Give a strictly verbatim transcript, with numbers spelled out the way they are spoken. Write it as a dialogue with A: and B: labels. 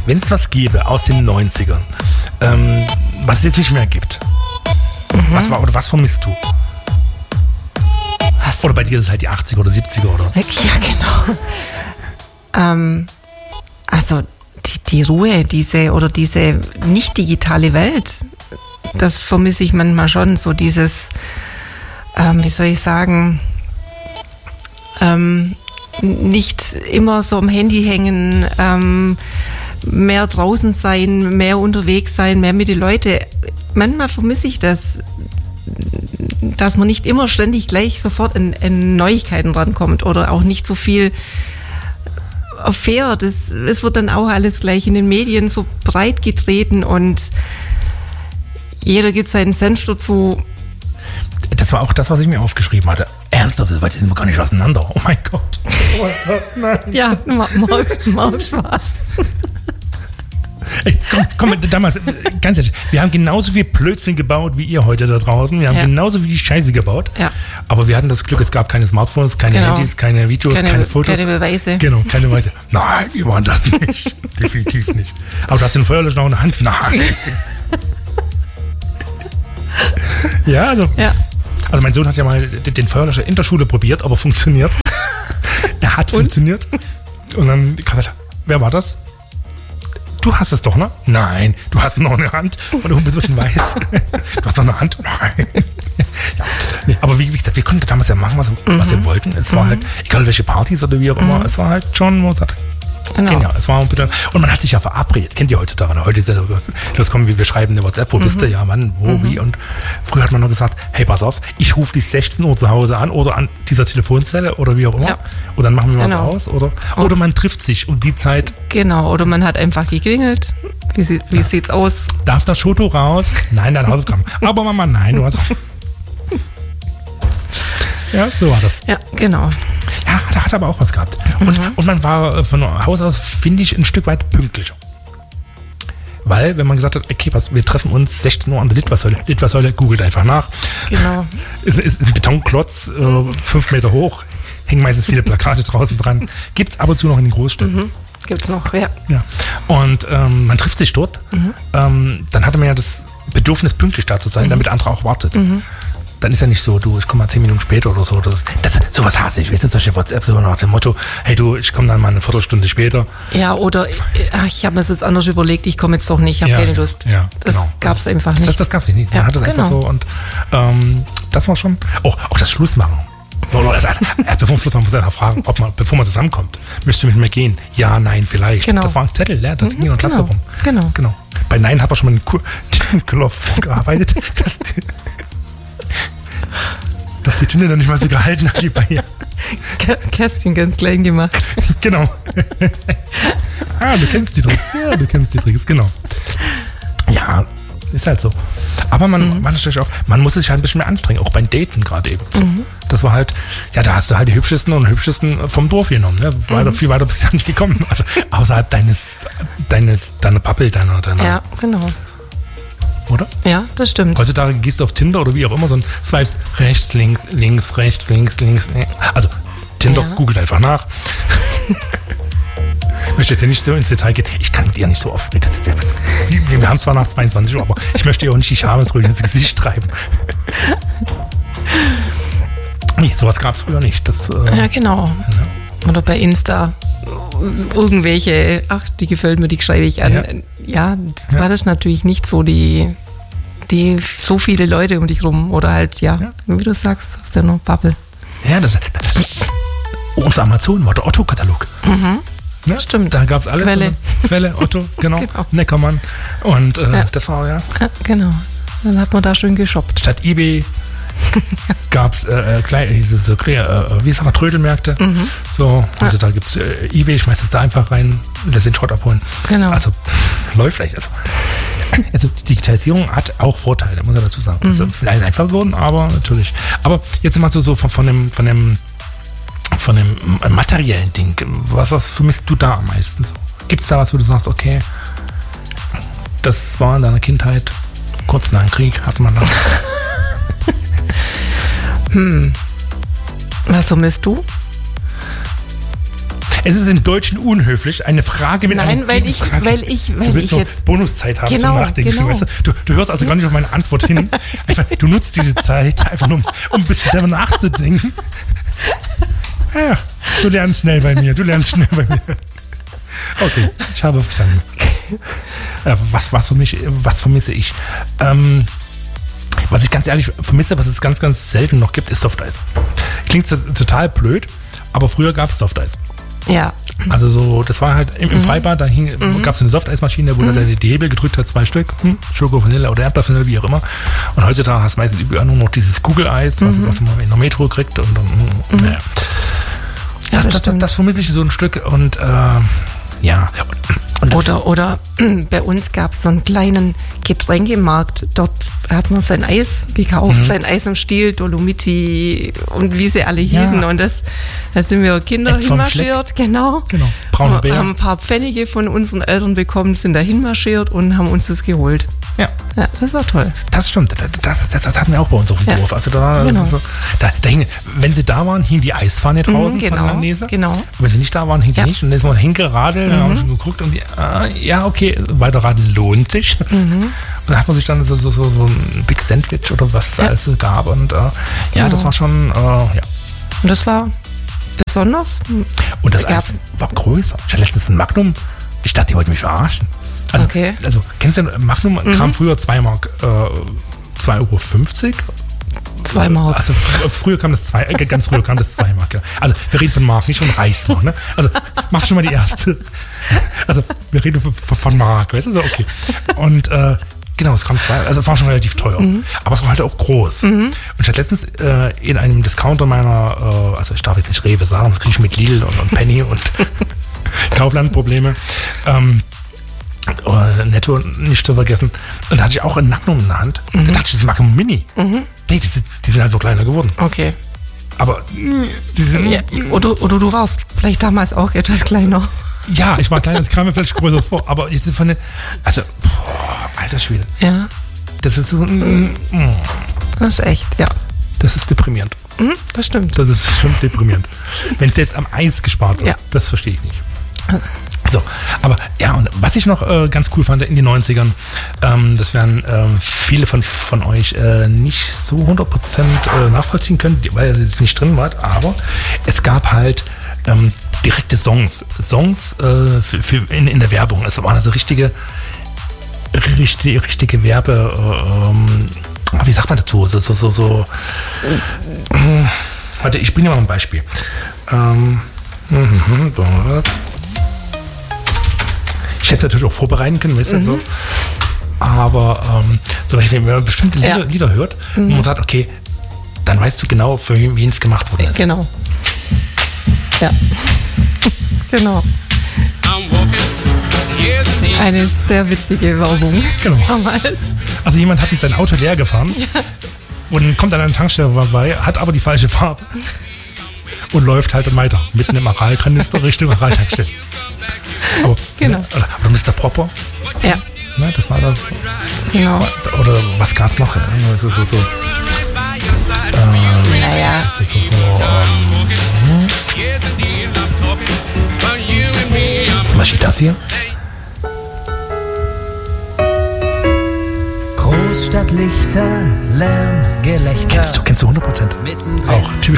A: wenn es was gäbe aus den neunzigern, ähm, was es jetzt nicht mehr gibt, mhm. was war oder was vermisst du?
B: Was?
A: Oder bei dir ist es halt die achtziger oder siebziger, oder?
B: Ja, genau. ähm, also die, die Ruhe, diese oder diese nicht digitale Welt, das vermisse ich manchmal schon, so dieses, ähm, wie soll ich sagen, ähm, nicht immer so am Handy hängen, ähm, mehr draußen sein, mehr unterwegs sein, mehr mit den Leuten. Manchmal vermisse ich das, dass man nicht immer ständig gleich sofort in, in Neuigkeiten drankommt oder auch nicht so viel erfährt. Es, es wird dann auch alles gleich in den Medien so breit getreten und jeder gibt seinen Senf dazu.
A: Das war auch das, was ich mir aufgeschrieben hatte. Ernsthaft, weil die sind wir gar nicht auseinander. Oh mein Gott. Oh Gott,
B: ja, magst du was?
A: Ey, komm, komm, damals, ganz ehrlich, wir haben genauso viel Blödsinn gebaut wie ihr heute da draußen. Wir haben ja. genauso viel Scheiße gebaut. Ja. Aber wir hatten das Glück, es gab keine Smartphones, keine genau. Handys, keine Videos, keine, keine Fotos.
B: Keine Beweise.
A: Genau, keine Beweise. Nein, wir waren das nicht. Definitiv nicht. Aber du hast den Feuerlöscher noch in der Hand? Nein. ja, also. Ja. Also mein Sohn hat ja mal den Feuerlöscher in der Schule probiert, aber funktioniert. Er hat Und? funktioniert. Und dann, wer war das? Du hast es doch, ne? Nein, du hast noch eine Hand und du bist ein bisschen weiß. Du hast noch eine Hand? Nein. Ja. Nee, aber wie, wie gesagt, wir konnten damals ja machen, was, mhm. was wir wollten. Es war mhm. halt, egal welche Partys oder wie auch immer, mhm. es war halt schon Mozart. Genau. Genial. Es war ein bisschen, und man hat sich ja verabredet. Kennt ihr heutzutage? Heute ist ja, das kommen, wie wir schreiben eine WhatsApp, wo mhm. bist du? Ja, wann, wo, mhm. wie. Und früher hat man noch gesagt, hey, pass auf, ich rufe dich sechzehn Uhr zu Hause an oder an dieser Telefonzelle oder wie auch immer. Ja. Und dann machen wir genau. was aus. Oder, oder man trifft sich um die Zeit.
B: Genau, oder man hat einfach geklingelt. Wie, sieht, wie ja. sieht's aus?
A: Darf das Schoto raus? Nein, dein Hausaufgaben. Aber Mama, nein, du hast. Ja, so war das.
B: Ja, genau.
A: Ja, hat, hat aber auch was gehabt. Mhm. Und, und man war von Haus aus, finde ich, ein Stück weit pünktlicher. Weil, wenn man gesagt hat, okay, was, wir treffen uns sechzehn Uhr an der Litfaßsäule, Litfaßsäule, googelt einfach nach.
B: Genau.
A: Ist, ist ein Betonklotz, äh, fünf Meter hoch, hängen meistens viele Plakate draußen dran. Gibt es ab und zu noch in den Großstädten.
B: Mhm. Gibt es noch, ja.
A: ja. Und ähm, man trifft sich dort. Mhm. Ähm, dann hatte man ja das Bedürfnis, pünktlich da zu sein, mhm. damit der andere auch wartet. Mhm. Dann ist ja nicht so, du, ich komme mal zehn Minuten später oder so. Das, das, sowas hasse ich. Weißt du, solche WhatsApp so nach dem Motto, hey du, ich komme dann mal eine Viertelstunde später.
B: Ja, oder ach, ich habe mir das jetzt anders überlegt, ich komme jetzt doch nicht, ich habe ja, keine Lust.
A: Ja,
B: das
A: genau.
B: gab es einfach nicht.
A: Das, das gab es nicht. Man ja, hat das genau. einfach so und ähm, das war schon, oh, auch das Schlussmachen. Also, also, erst bevor man Schluss machen, muss man einfach fragen, ob man, bevor man zusammenkommt, möchtest du mit mir gehen? Ja, nein, vielleicht.
B: Genau.
A: Das war ein Zettel, ja, da ging mhm, noch Klasse
B: genau.
A: rum.
B: Genau.
A: genau. Bei Nein hat man schon mal einen Knopf vorgearbeitet, dass die, dass die Tinte noch nicht mal so gehalten hat wie bei ihr.
B: Kerstin ganz klein gemacht.
A: Genau. Ah, du kennst die Tricks. Ja, du kennst die Tricks, genau. Ja, ist halt so. Aber man, mhm. man, natürlich auch, man muss sich halt ein bisschen mehr anstrengen, auch beim Daten gerade eben. So. Mhm. Das war halt, ja, da hast du halt die Hübschesten und Hübschesten vom Dorf genommen. Ne? Weiter, mhm. Viel weiter bist du ja nicht gekommen. Also außerhalb deines, deines, deiner Bubble, deiner, deiner.
B: Ja, genau.
A: Oder?
B: Ja, das stimmt.
A: Heutzutage gehst du auf Tinder oder wie auch immer, so ein swipes rechts, links, links, rechts, links, links. Also Tinder, ja. Googelt einfach nach. Ich möchte jetzt ja nicht so ins Detail gehen. Ich kann mit ihr nicht so oft. Das ist ja, wir haben zwar nach zweiundzwanzig Uhr, aber ich möchte ihr auch nicht die Schamesröte ins Gesicht treiben. Nee, sowas gab es früher nicht. Das, äh,
B: ja, genau. Ja. Oder bei Insta irgendwelche, ach, die gefällt mir, die schreibe ich an. Ja, ja, ja. War das natürlich nicht so, die, die so viele Leute um dich rum. Oder halt, ja, ja. wie du sagst, hast du ja noch Bubble.
A: Ja, das, das unser Amazon war der Otto-Katalog.
B: Mhm.
A: Ja,
B: stimmt.
A: Da gab es alles.
B: Quelle.
A: So Quelle, Otto, genau. genau. Neckermann. Und äh, ja. das war, ja.
B: ja. Genau. Dann hat man da schön geshoppt.
A: Statt eBay gab es äh, äh, so, äh, wie sagt man, Trödelmärkte. Mhm. So, also ja. da gibt es äh, eBay, ich schmeiß das da einfach rein und lässt den Schrott abholen.
B: Genau.
A: Also läuft vielleicht. Also, also die Digitalisierung hat auch Vorteile, muss ich dazu sagen. Das mhm. ist vielleicht einfach geworden, aber natürlich. Aber jetzt mal so, so von, von dem, von dem von dem materiellen Ding, was, was vermisst du da am meisten? So? Gibt es da was, wo du sagst, okay, das war in deiner Kindheit, kurz nach dem Krieg, hat man das?
B: hm. Was vermisst du?
A: Es ist im Deutschen unhöflich, eine Frage mit
B: Nein,
A: einer
B: weil ich,
A: Gegenfrage.
B: weil ich, weil
A: du
B: ich
A: noch
B: jetzt
A: Bonuszeit haben
B: genau,
A: zum Nachdenken.
B: Genau.
A: Weißt du? Du, du hörst also gar nicht auf meine Antwort hin. Einfach, du nutzt diese Zeit einfach nur, um, um ein bisschen selber nachzudenken. Ja, du lernst schnell bei mir, du lernst schnell bei mir. Okay, ich habe verstanden. Äh, was, was, für mich, was vermisse ich? Ähm, was ich ganz ehrlich vermisse, was es ganz, ganz selten noch gibt, ist Softeis. Klingt so, total blöd, aber früher gab es Softeis.
B: Ja.
A: Also so, das war halt im, im mhm. Freibad, da mhm. gab es eine Softeismaschine, wo mhm. er die Hebel gedrückt hat, zwei Stück, hm, Schoko, Vanille oder Erdbeervanille, wie auch immer. Und heutzutage hast du meistens überall nur noch dieses Google-Eis, was, mhm. was man in der Metro kriegt. Und, und, mhm. naja. Das, ja, das, das, das vermisse ich so ein Stück und äh, ja. Und
B: oder, oder bei uns gab es so einen kleinen Getränkemarkt. Dort hat man sein Eis gekauft, mhm. sein Eis am Stiel, Dolomiti und wie sie alle hießen. Ja. Und das, da sind wir Kinder Ed hinmarschiert, genau.
A: genau. Braune Bär.
B: Haben ein paar Pfennige von unseren Eltern bekommen, sind da hinmarschiert und haben uns das geholt.
A: Ja.
B: Ja, das war toll.
A: Das stimmt. Das, das, das hatten wir auch bei uns auf dem ja. Dorf. Also da,
B: genau.
A: so, da, da hing, wenn sie da waren, hing die Eisfahne draußen
B: mhm, genau,
A: von der Langnese.
B: Genau.
A: Wenn sie nicht da waren, hing die ja. nicht. Und dann ist man hingeradelt, mhm. dann haben wir schon geguckt und die, äh, ja, okay, weiterraden lohnt sich. Mhm. Und dann hat man sich dann so, so, so, so ein Big Sandwich oder was es ja. alles gab. Und äh, ja, genau. das war schon, äh, ja.
B: Und das war besonders.
A: Und das Eis war größer. Ich hatte letztens ein Magnum. Ich dachte, die wollten mich verarschen. Also,
B: okay.
A: also kennst du, Magnum mhm. kam früher zwei Mark, äh, zwei Euro fünfzig.
B: zwei Mark.
A: Also fr- früher kam das zwei, äh, ganz früher kam das zwei Mark. Ja. Also wir reden von Mark, nicht von Reichsmark. Ne? Also mach schon mal die erste. Also wir reden von, von Mark, weißt du, so okay. Und äh, genau, es kam zwei, also es war schon relativ teuer, mhm. aber es war halt auch groß. Mhm. Und ich hatte letztens äh, in einem Discounter meiner, äh, also ich darf jetzt nicht Rewe sagen, das kriege ich mit Lidl und, und Penny und Kaufland-Probleme. Ähm, Oder Netto nicht zu vergessen. Und da hatte ich auch ein Magnum in der Hand. Mhm. Da hatte ich das Magnum Mini. Mhm. Nee, die, die sind halt nur kleiner geworden.
B: Okay.
A: Aber die sind.
B: Ja, oder, oder du warst vielleicht damals auch etwas kleiner.
A: Ja, ich war kleiner, das kam mir vielleicht größer vor. Aber jetzt von den. Also, boah, alter Schwede.
B: Ja.
A: Das ist so. Mm, mm.
B: Das ist echt, ja.
A: Das ist deprimierend.
B: Mhm, das stimmt.
A: Das ist schon deprimierend. Wenn es jetzt am Eis gespart wird, ja. das verstehe ich nicht. So, aber ja, und was ich noch äh, ganz cool fand in den neunzigern, ähm, das werden ähm, viele von, von euch äh, nicht so hundert Prozent äh, nachvollziehen können, weil ihr nicht drin wart, aber es gab halt ähm, direkte Songs, Songs äh, für, für in, in der Werbung. Es waren also richtige, richtige, richtige Werbe, ähm, wie sagt man dazu? So, so, so, so. Äh, warte, ich bringe dir mal ein Beispiel. Ähm, Ich hätte es natürlich auch vorbereiten können, weißt du, mhm. so. Aber ähm, zum Beispiel, wenn man bestimmte Lieder, ja. Lieder hört, mhm. und man sagt, okay, dann weißt du genau, für wen es gemacht worden ist.
B: Genau. Ja. Genau. Eine sehr witzige Werbung.
A: Genau. Damals. Also jemand hat mit seinem Auto leer gefahren ja. und kommt an einer Tankstelle vorbei, hat aber die falsche Farbe und läuft halt weiter mit einem Aralkanister Richtung Araltankstelle. Aber,
B: genau.
A: Ne, oder, oder Mister Propper.
B: Ja.
A: Ne, das war das.
B: Genau.
A: Oder was gab es noch? So, so, so, ähm,
B: naja.
A: So, so, so, ähm, zum Beispiel das hier.
C: Großstadtlichter, Lärm, Gelächter.
A: Kennst du, kennst du hundert Prozent? Auch typisch.